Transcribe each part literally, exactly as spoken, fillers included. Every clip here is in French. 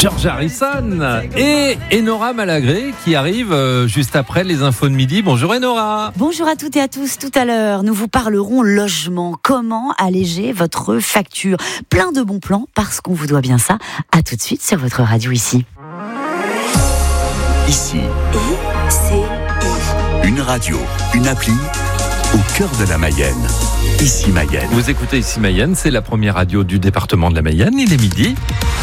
George Harrison et Enora Malagré qui arrive juste après les infos de midi. Bonjour Enora. Bonjour à toutes et à tous. Tout à l'heure, nous vous parlerons logement. Comment alléger votre facture? Plein de bons plans parce qu'on vous doit bien ça. À tout de suite sur votre radio ici. Ici. I C I. Une radio, une appli au cœur de la Mayenne. Ici Mayenne. Vous écoutez Ici Mayenne, c'est la première radio du département de la Mayenne. Il est midi.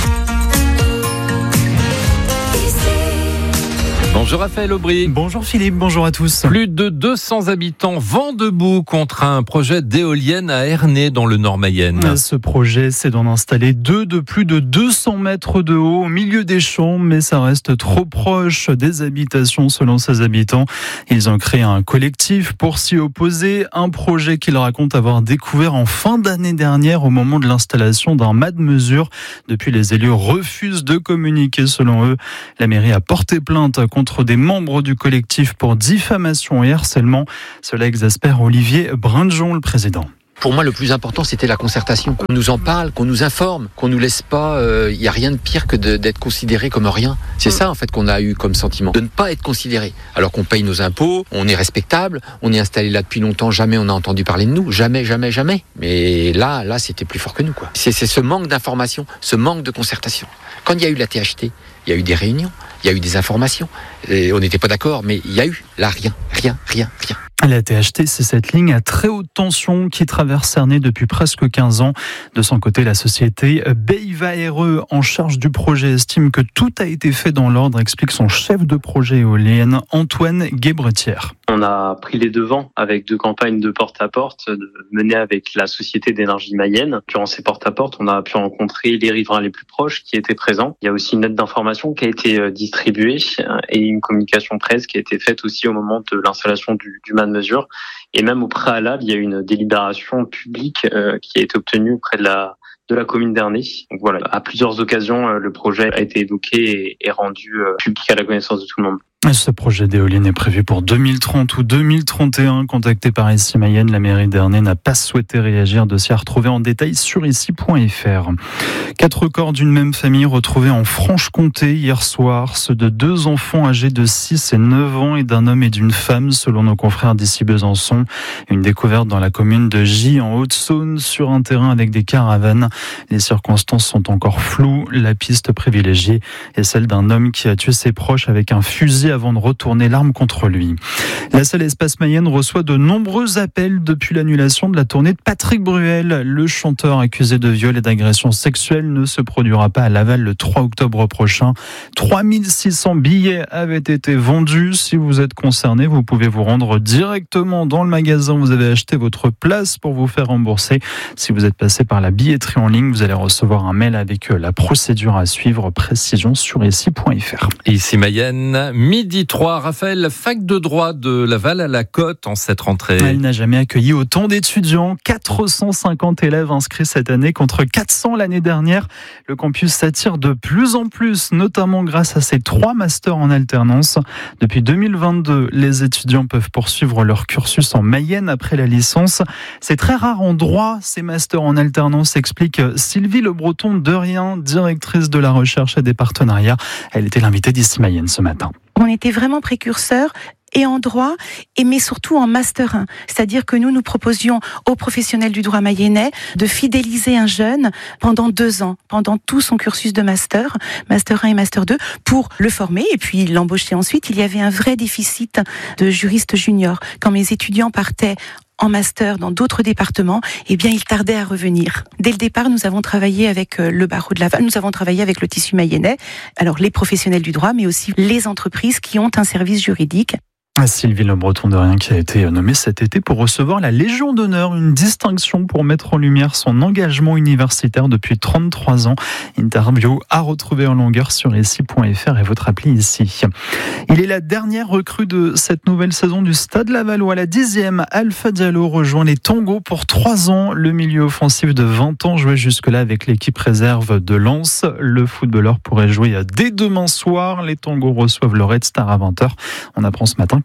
Bonjour Raphaël Aubry. Bonjour Philippe, bonjour à tous. Plus de deux cents habitants vent debout contre un projet d'éolienne à Ernée dans le Nord Mayenne. Ce projet, c'est d'en installer deux de plus de deux cents mètres de haut au milieu des champs, mais ça reste trop proche des habitations selon ces habitants. Ils ont créé un collectif pour s'y opposer, un projet qu'ils racontent avoir découvert en fin d'année dernière au moment de l'installation d'un mât de mesure. Depuis, les élus refusent de communiquer selon eux. La mairie a porté plainte contre des membres du collectif pour diffamation et harcèlement. Cela exaspère Olivier Brindjon, le président. Pour moi, le plus important, c'était la concertation. Qu'on nous en parle, qu'on nous informe, qu'on nous laisse pas... Il euh, n'y a rien de pire que de, d'être considéré comme rien. C'est ça, en fait, qu'on a eu comme sentiment. De ne pas être considéré. Alors qu'on paye nos impôts, on est respectable, on est installé là depuis longtemps, jamais on a entendu parler de nous. Jamais, jamais, jamais. Mais là, là, c'était plus fort que nous, quoi. C'est, c'est ce manque d'information, ce manque de concertation. Quand il y a eu la T H T, il y a eu des réunions, il y a eu des informations. Et on n'était pas d'accord, mais il y a eu, là, rien, rien, rien, rien. La T H T, c'est cette ligne à très haute tension qui traverse Ernée depuis presque quinze ans. De son côté, la société Beiva R E, en charge du projet, estime que tout a été fait dans l'ordre, explique son chef de projet éolienne, Antoine Guébretière. On a pris les devants avec deux campagnes de porte-à-porte menées avec la Société d'énergie Mayenne. Durant ces porte-à-porte, on a pu rencontrer les riverains les plus proches qui étaient présents. Il y a aussi une lettre d'information qui a été distribuée et une communication presse qui a été faite aussi au moment de l'installation du, du mât de mesure. Et même au préalable, il y a eu une délibération publique euh, qui a été obtenue auprès de la de la commune d'Ernée. Donc voilà, à plusieurs occasions, euh, le projet a été évoqué et, et rendu euh, public à la connaissance de tout le monde. Ce projet d'éolienne est prévu pour deux mille trente ou deux mille trente et un. Contacté par Ici Mayenne, la mairie d'Ernée n'a pas souhaité réagir. Dossier à retrouver en détail sur ici point f r. Quatre corps d'une même famille retrouvés en Franche-Comté hier soir. Ceux de deux enfants âgés de six et neuf ans et d'un homme et d'une femme, selon nos confrères d'ici Besançon. Une découverte dans la commune de Gy, en Haute-Saône, sur un terrain avec des caravanes. Les circonstances sont encore floues. La piste privilégiée est celle d'un homme qui a tué ses proches avec un fusil avant de retourner l'arme contre lui. La salle Espace Mayenne reçoit de nombreux appels depuis l'annulation de la tournée de Patrick Bruel. Le chanteur accusé de viol et d'agression sexuelle ne se produira pas à Laval le trois octobre prochain. trois mille six cents billets avaient été vendus. Si vous êtes concerné, vous pouvez vous rendre directement dans le magasin où vous avez acheté votre place pour vous faire rembourser. Si vous êtes passé par la billetterie en ligne, vous allez recevoir un mail avec la procédure à suivre. Précision sur ici point f r. Ici Mayenne, midi trois. Raphaël, la fac de droit de Laval à la cote en cette rentrée. Elle n'a jamais accueilli autant d'étudiants. quatre cent cinquante élèves inscrits cette année contre quatre cents l'année dernière. Le campus s'attire de plus en plus, notamment grâce à ses trois masters en alternance. Depuis deux mille vingt-deux, les étudiants peuvent poursuivre leur cursus en Mayenne après la licence. C'est très rare en droit, ces masters en alternance, explique Sylvie Le Breton de Rien, directrice de la recherche et des partenariats. Elle était l'invitée d'Ici Mayenne ce matin. On était vraiment précurseurs et en droit, et mais surtout en Master un. C'est-à-dire que nous, nous proposions aux professionnels du droit mayennais de fidéliser un jeune pendant deux ans, pendant tout son cursus de Master, Master un et Master deux, pour le former et puis l'embaucher ensuite. Il y avait un vrai déficit de juristes juniors. Quand mes étudiants partaient en master dans d'autres départements, eh bien, ils tardaient à revenir. Dès le départ, nous avons travaillé avec le barreau de Laval, nous avons travaillé avec le tissu mayennais, alors les professionnels du droit, mais aussi les entreprises qui ont un service juridique. Sylvie Le Breton de Rien qui a été nommée cet été pour recevoir la Légion d'honneur, une distinction pour mettre en lumière son engagement universitaire depuis trente-trois ans. Interview à retrouver en longueur sur ici point f r et votre appli ici. Il est la dernière recrue de cette nouvelle saison du Stade Lavallois. La dixième, Alpha Diallo rejoint les Tangos pour trois ans. Le milieu offensif de vingt ans jouait jusque-là avec l'équipe réserve de Lens. Le footballeur pourrait jouer dès demain soir. Les Tangos reçoivent le Red Star à vingt heures. On apprend ce matin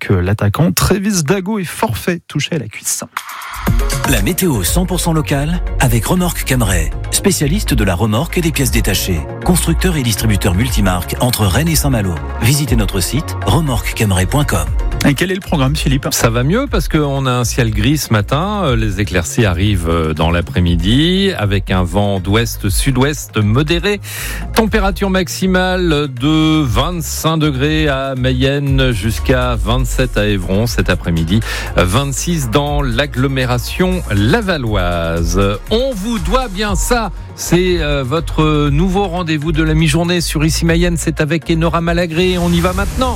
avec l'attaquant. Travis Dago est forfait, touché à la cuisse. La météo cent pour cent locale avec Remorque Camray, spécialiste de la remorque et des pièces détachées. Constructeur et distributeur multimarque entre Rennes et Saint-Malo. Visitez notre site remorque camray point com. Et quel est le programme, Philippe ? Ça va mieux parce qu'on a un ciel gris ce matin. Les éclaircies arrivent dans l'après-midi avec un vent d'ouest-sud-ouest modéré. Température maximale de vingt-cinq degrés à Mayenne jusqu'à vingt-sept à Évron cet après-midi. vingt-six dans l'agglomération lavalloise. On vous doit bien ça. C'est euh, votre nouveau rendez-vous de la mi-journée sur Ici Mayenne. C'est avec Enora Malagré. On y va maintenant.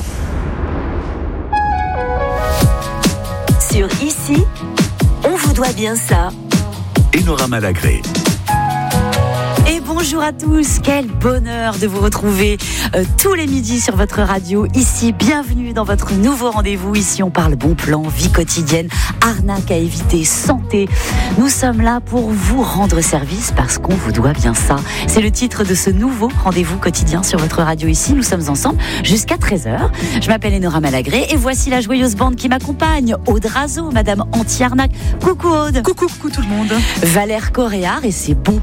Sur Ici, on vous doit bien ça. Enora Malagré. Et bonjour à tous, quel bonheur de vous retrouver euh, tous les midis sur votre radio. Ici, bienvenue dans votre nouveau rendez-vous. Ici, on parle bon plan, vie quotidienne, arnaque à éviter, santé. Nous sommes là pour vous rendre service parce qu'on vous doit bien ça. C'est le titre de ce nouveau rendez-vous quotidien sur votre radio. Ici, nous sommes ensemble jusqu'à treize heures. Je m'appelle Enora Malagré et voici la joyeuse bande qui m'accompagne. Aude Razo, Madame Anti-Arnaque. Coucou Aude. Coucou, coucou tout le monde. Valère Coréard et ses bons